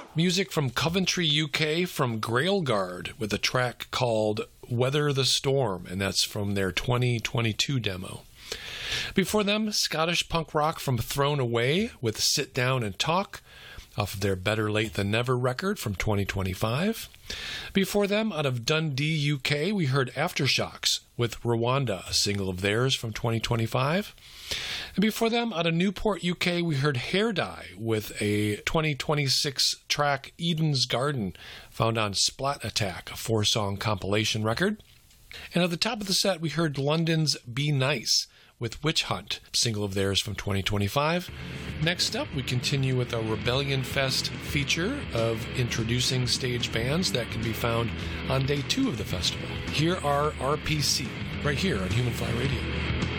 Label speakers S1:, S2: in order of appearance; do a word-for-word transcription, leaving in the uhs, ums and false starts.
S1: Music from Coventry, U K, from Grailguard with a track called Weather the Storm, and that's from their twenty twenty-two demo. Before them, Scottish punk rock from Thrown Away with Sit Down and Talk, off of their Better Late Than Never record from twenty twenty-five. Before them, out of Dundee, U K, we heard Aftershocks with Rwanda, a single of theirs from twenty twenty-five. And before them, out of Newport, U K, we heard Hair Dye with a twenty twenty-six track Eden's Garden, found on Splat Attack, a four-song compilation record. And at the top of the set, we heard London's Be Nice with Witch Hunt, a single of theirs from twenty twenty-five. Next up, we continue with a Rebellion Fest feature of introducing stage bands that can be found on day two of the festival. Here are R P C, right here on Human Fly Radio.